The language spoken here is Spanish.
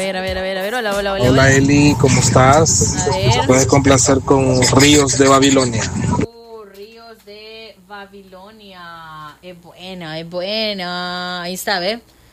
ver, a ver, a ver, a ver. Hola, hola, hola, Hola hola. Eli, ¿cómo estás? A ver. Puedes complacer con Ríos de Babilonia. Ríos de Babilonia. Es buena, es buena. Ahí está, ¿ve?